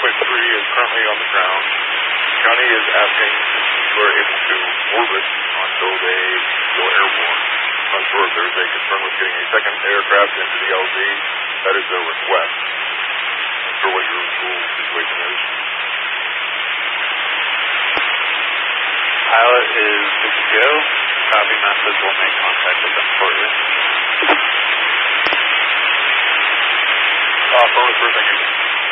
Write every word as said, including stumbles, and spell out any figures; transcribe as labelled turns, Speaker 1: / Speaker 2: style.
Speaker 1: point three is currently on the ground. Johnny is asking if you are able to orbit until they go airborne. I'm not sure if there's a concern with getting a second aircraft into the L Z. That is their request. I'm not sure what your rule situation is.
Speaker 2: Pilot is good to go. Copy message. We'll make contact with them shortly.
Speaker 1: Uh, phone is first, thank you.